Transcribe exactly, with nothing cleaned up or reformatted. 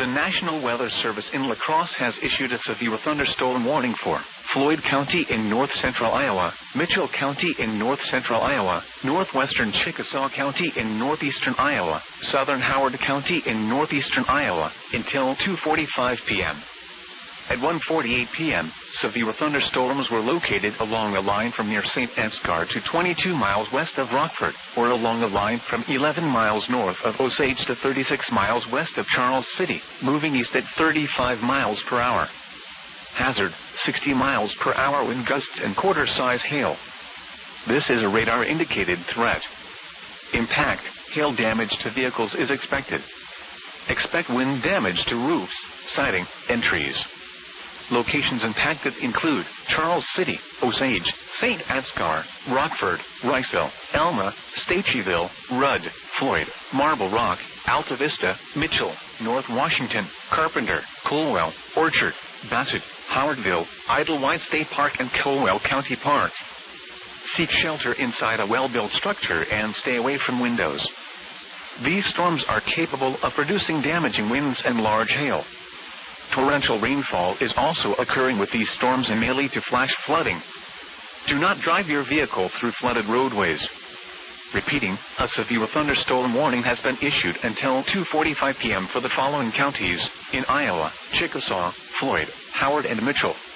National Weather Service in La Crosse has issued a severe thunderstorm warning for Floyd County in north-central Iowa, Mitchell County in north-central Iowa, northwestern Chickasaw County in northeastern Iowa, southern Howard County in northeastern Iowa, until two forty-five p m At one forty-eight p m, severe thunderstorms were located along the line from near Saint Ansgar to twenty-two miles west of Rockford, or along the line from eleven miles north of Osage to thirty-six miles west of Charles City, moving east at thirty-five miles per hour. Hazard, sixty miles per hour wind gusts and quarter-size hail. This is a radar-indicated threat. Impact, hail damage to vehicles is expected. Expect wind damage to roofs, siding, and trees. Locations impacted include Charles City, Osage, Saint Ansgar, Rockford, Riceville, Elma, Staceyville, Rudd, Floyd, Marble Rock, Alta Vista, Mitchell, North Washington, Carpenter, Colwell, Orchard, Bassett, Howardville, Idlewild State Park, and Colwell County Park. Seek shelter inside a well-built structure and stay away from windows. These storms are capable of producing damaging winds and large hail. Torrential rainfall is also occurring with these storms and may lead to flash flooding. Do not drive your vehicle through flooded roadways. Repeating, a severe thunderstorm warning has been issued until two forty-five p m for the following counties in Iowa: Chickasaw, Floyd, Howard, and Mitchell.